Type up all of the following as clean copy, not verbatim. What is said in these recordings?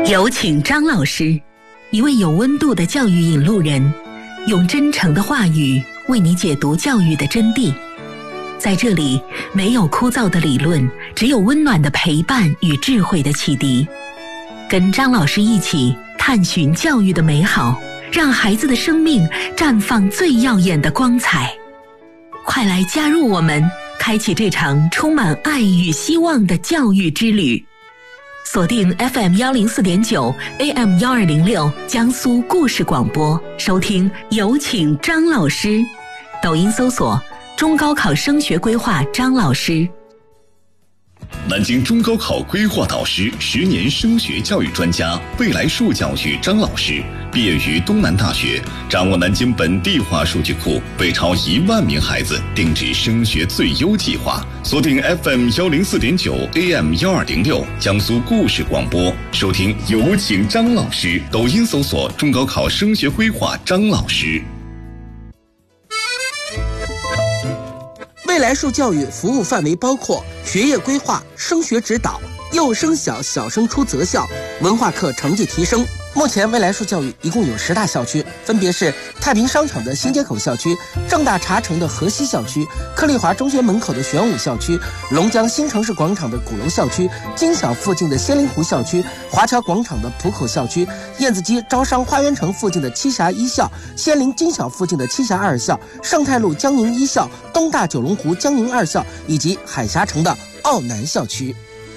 有请张老师，一位有温度的教育引路人，用真诚的话语为你解读教育的真谛。在这里，没有枯燥的理论，只有温暖的陪伴与智慧的启迪。跟张老师一起探寻教育的美好，让孩子的生命绽放最耀眼的光彩。快来加入我们，开启这场充满爱与希望的教育之旅。锁定 FM104.9 AM1206 江苏故事广播，收听有请张老师。抖音搜索中高考升学规划张老师。 南京中高考规划导师，10年升学教育专家，未来数教育张老师，毕业于东南大学，掌握南京本地化数据库，为超1万名孩子定制升学最优计划。锁定 FM104.9 AM1206 江苏故事广播，收听有请张老师。抖音搜索中高考升学规划张老师。 未来数教育服务范围包括学业规划、升学指导、幼升小、小升初择校、文化课成绩提升。目前未来数教育一共有10大校区，分别是太平商场的新街口校区、正大茶城的河西校区、克利华中学门口的玄武校区、龙江新城市广场的鼓楼校区、金小附近的仙灵湖校区、华侨广场的浦口校区、燕子矶招商花园城附近的栖霞一校、仙灵金小附近的栖霞二校、盛泰路江宁一校、东大九龙湖江宁二校以及海峡城的奥南校区。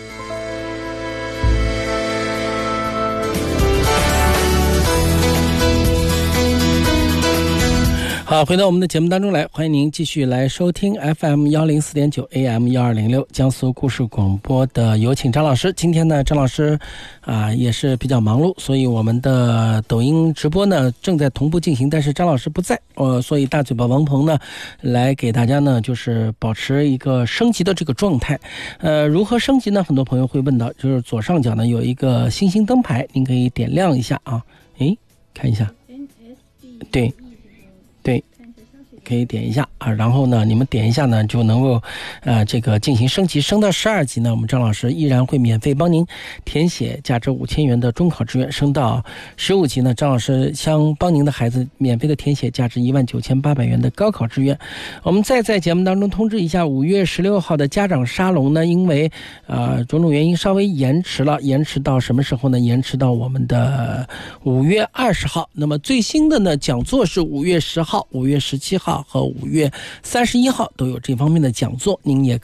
好，回到我们的节目当中来，欢迎您继续来收听 FM104.9 AM1206 江苏故事广播的有请张老师。今天呢，张老师也是比较忙碌，所以我们的抖音直播呢正在同步进行，但是张老师不在，所以大嘴巴王鹏呢来给大家呢就是保持一个升级的这个状态。如何升级呢？很多朋友会问到，就是左上角呢有一个星星灯牌，您可以点亮一下啊，看一下，对。可以点一下啊，然后呢，你们点一下呢，就能够这个进行升级，升到12级呢，我们张老师依然会免费帮您填写价值5000元的中考志愿；升到15级呢，张老师将帮您的孩子免费的填写价值19800元的高考志愿。我们再在节目当中通知一下，5月16号的家长沙龙呢，因为种种原因稍微延迟了，延迟到什么时候呢？延迟到我们的5月20号。那么最新的呢讲座是5月10号、5月17号和5月31号都有这方面的讲座，您也